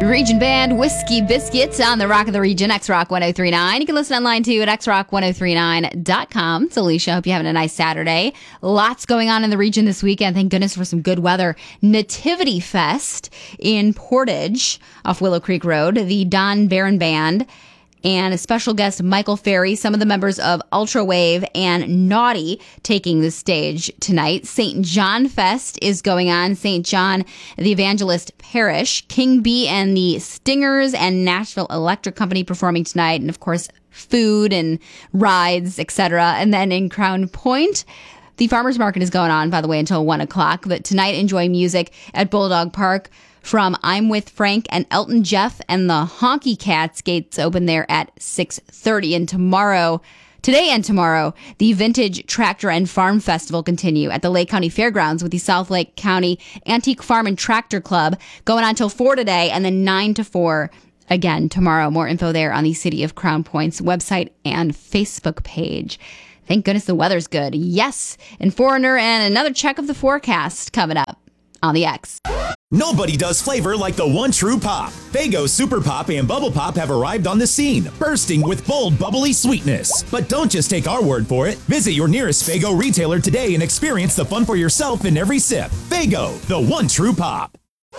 Region Band, Whiskey Biscuits on the Rock of the Region, X-Rock 1039. You can listen online too at xrock1039.com. It's Alicia. Hope you're having a nice Saturday. Lots going on in the region this weekend. Thank goodness for some good weather. Nativity Fest in Portage off Willow Creek Road. The Don Barron Band and a special guest, Michael Ferry, some of the members of Ultra Wave and Naughty taking the stage tonight. St. John Fest is going on. St. John, the Evangelist Parish. King B and the Stingers and Nashville Electric Company performing tonight. And, of course, food and rides, etc. And then in Crown Point, the Farmers Market is going on, by the way, until 1 o'clock. But tonight, enjoy music at Bulldog Park from I'm With Frank and Elton Jeff and the Honky Cats. Gates open there at 6:30. And today and tomorrow, the Vintage Tractor and Farm Festival continue at the Lake County Fairgrounds with the South Lake County Antique Farm and Tractor Club going on till 4 today and then 9 to 4 again tomorrow. More info there on the City of Crown Point's website and Facebook page. Thank goodness the weather's good. Yes, and Foreigner and another check of the forecast coming up on the X. Nobody does flavor like the one true pop. Faygo Super Pop and Bubble Pop have arrived on the scene, bursting with bold, bubbly sweetness. But don't just take our word for it. Visit your nearest Faygo retailer today and experience the fun for yourself in every sip. Faygo, the one true pop.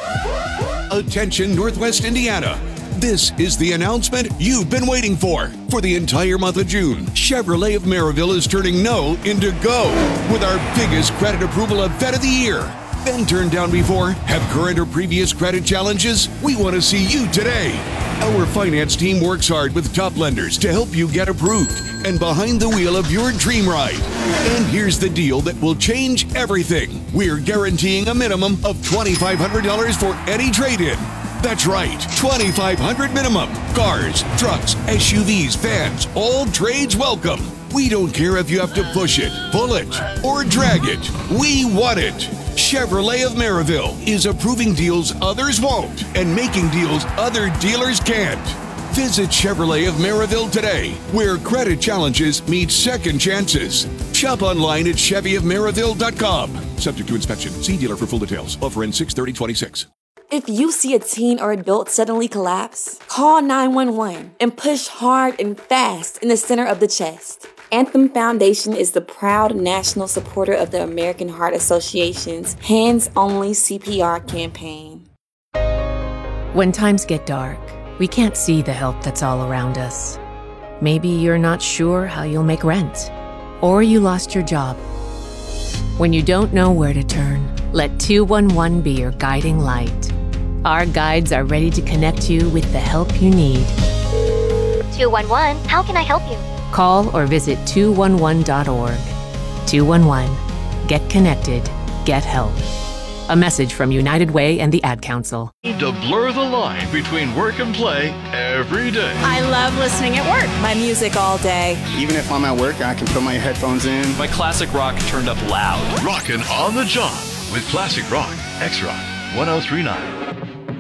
Attention, Northwest Indiana. This is the announcement you've been waiting for. For the entire month of June, Chevrolet of Maryville is turning no into go with our biggest credit approval event of the year. Been turned down before? Have current or previous credit challenges? We want to see you today. Our finance team works hard with top lenders to help you get approved and behind the wheel of your dream ride. And here's the deal that will change everything. We're guaranteeing a minimum of $2,500 for any trade-in. That's right, $2,500 minimum. Cars, trucks, SUVs, vans, all trades welcome. We don't care if you have to push it, pull it, or drag it. We want it. Chevrolet of Maryville is approving deals others won't and making deals other dealers can't. Visit Chevrolet of Maryville today, where credit challenges meet second chances. Shop online at ChevyofMaryville.com. Subject to inspection. See dealer for full details. Offer ends 6/30/26. If you see a teen or adult suddenly collapse, call 911 and push hard and fast in the center of the chest. Anthem Foundation is the proud national supporter of the American Heart Association's Hands Only CPR campaign. When times get dark, we can't see the help that's all around us. Maybe you're not sure how you'll make rent, or you lost your job. When you don't know where to turn, let 211 be your guiding light. Our guides are ready to connect you with the help you need. 211, how can I help you? Call or visit 211.org. 211. Get connected. Get help. A message from United Way and the Ad Council. To blur the line between work and play every day. I love listening at work. My music all day. Even if I'm at work, I can put my headphones in. My classic rock turned up loud. Rockin' on the job with classic rock. X-Rock 1039.